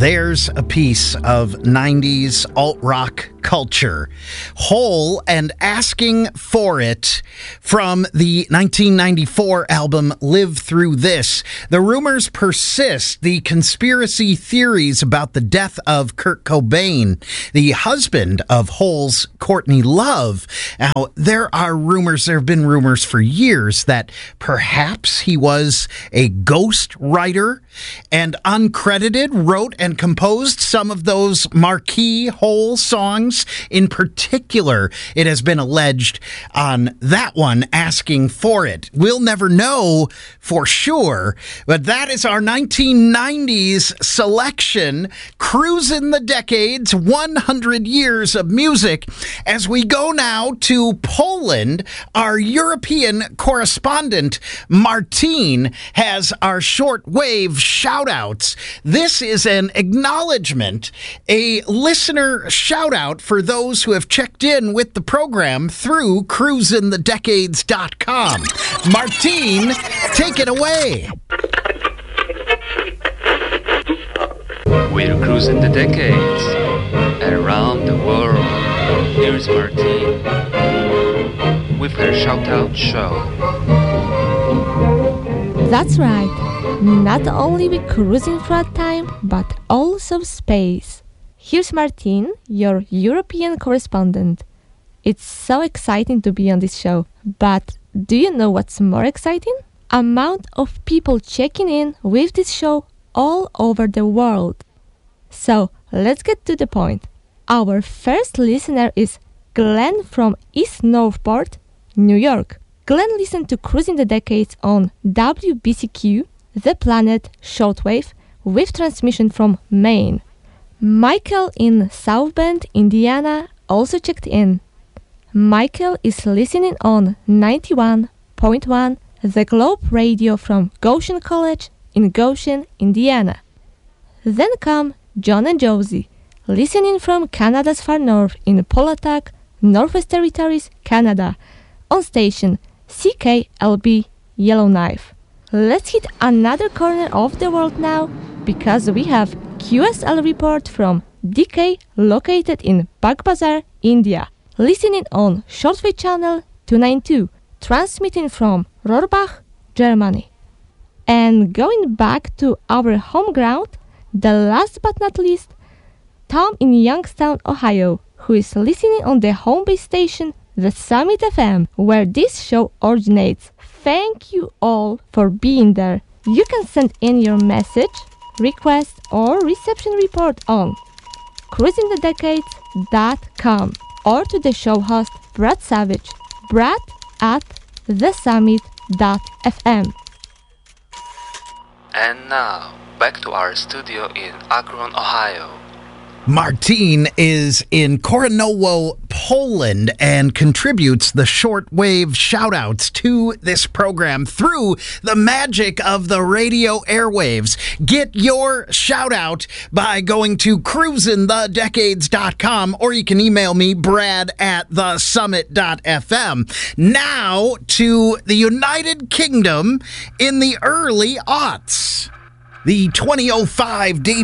There's a piece of 90s alt-rock culture. Hole and Asking for It from the 1994 album Live Through This. The rumors persist. The conspiracy theories about the death of Kurt Cobain, the husband of Hole's Courtney Love. Now, there have been rumors for years that perhaps he was a ghost writer and uncredited wrote and composed some of those marquee Hole songs. In particular, it has been alleged on that one, Asking for It. We'll never know for sure, but that is our 1990s selection, cruising the decades, 100 years of music. As we go now to Poland, our European correspondent, Martin, has our shortwave shout-outs. This is an acknowledgement, a listener shout-out for those who have checked in with the program through cruisinthedecades.com. Martin, take it away. We're cruising the decades around the world. Here's Martin with her shout-out show. That's right. Not only we cruising through time, but also space. Here's Martin, your European correspondent. It's so exciting to be on this show, but do you know what's more exciting? Amount of people checking in with this show all over the world. So, let's get to the point. Our first listener is Glenn from East Northport, New York. Glenn listened to Cruising the Decades on WBCQ, The Planet Shortwave, with transmission from Maine. Michael in South Bend, Indiana, also checked in. Michael is listening on 91.1 The Globe Radio from Goshen College in Goshen, Indiana. Then come John and Josie, listening from Canada's far north in Polotak, Northwest Territories, Canada, on station CKLB Yellowknife. Let's hit another corner of the world now, because we have QSL report from DK, located in Bagbazar, India, listening on shortwave channel 292, transmitting from Rohrbach, Germany. And going back to our home ground, the last but not least, Tom in Youngstown, Ohio, who is listening on the home base station, the Summit FM, where this show originates. Thank you all for being there. You can send in your message, request, or reception report on cruisingthedecades.com or to the show host Brad Savage, brad@thesummit.fm. And now, back to our studio in Akron, Ohio. Martin is in Koranowo, Poland, and contributes the shortwave shoutouts to this program through the magic of the radio airwaves. Get your shoutout by going to cruisinthedecades.com, or you can email me, brad@thesummit.fm. Now to the United Kingdom in the early aughts. The 2005 debut